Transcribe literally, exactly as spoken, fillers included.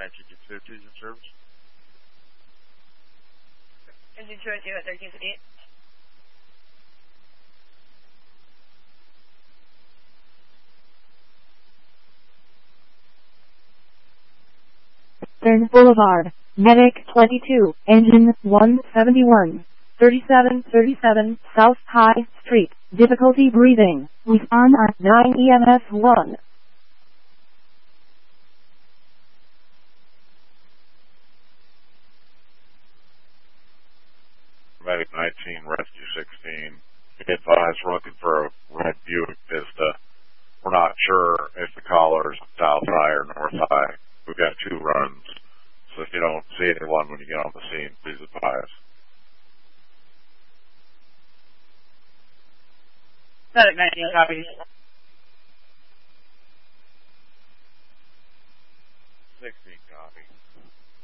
Engine two fifty is in service. Engine two fifty at thirteen fifty-eight. Eastern Boulevard, Medic twenty-two, Engine one seventy-one, thirty-seven thirty-seven South High Street, difficulty breathing, with on R nine E M S one. Medic nineteen, Rescue sixteen. Be advised, we're looking for a red Buick Vista. We're not sure if the caller's south high or north high. We've got two runs, so if you don't see anyone when you get on the scene, please advise. Medic nineteen, copy.